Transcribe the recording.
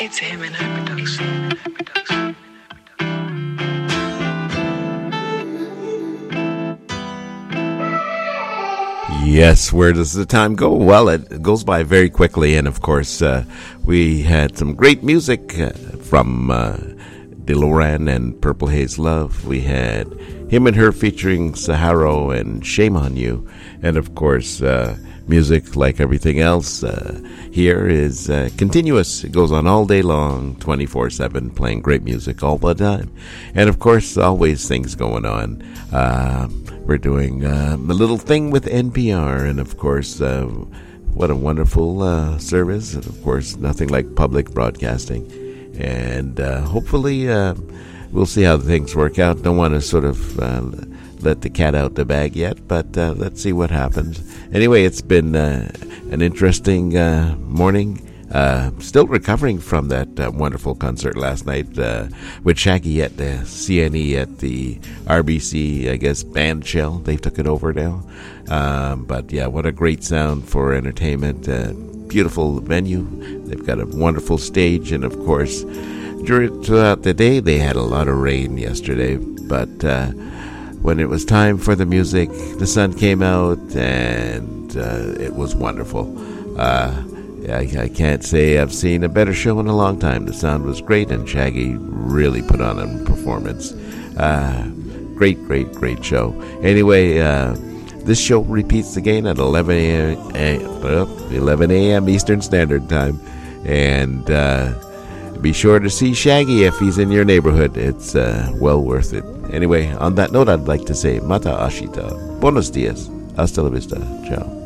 It's him and her production. Yes, where does the time go? Well, it goes by very quickly, and of course, we had some great music from DeLorean and Purple Haze Love. We had Him and Her featuring Saharo and Shame on You, and of course, music, like everything else, here is continuous. It goes on all day long, 24/7, playing great music all the time. And of course, always things going on. We're doing a little thing with NPR, and of course, what a wonderful service. And of course, nothing like public broadcasting. And hopefully, we'll see how things work out. Don't want to sort of let the cat out the bag yet, but let's see what happens. Anyway, it's been an interesting morning. Still recovering from that wonderful concert last night with Shaggy at the CNE at the RBC, I guess, band shell. They took it over now. But yeah, what a great sound for entertainment. Beautiful venue. They've got a wonderful stage, and of course, throughout the day, they had a lot of rain yesterday, but when it was time for the music, the sun came out, and it was wonderful. I can't say I've seen a better show in a long time. The sound was great, and Shaggy really put on a performance. Great show. Anyway, this show repeats again at 11 a.m. Eastern Standard Time, and be sure to see Shaggy if he's in your neighborhood. It's well worth it. Anyway, on that note, I'd like to say Mata Ashita. Buenos dias. Hasta la vista. Ciao.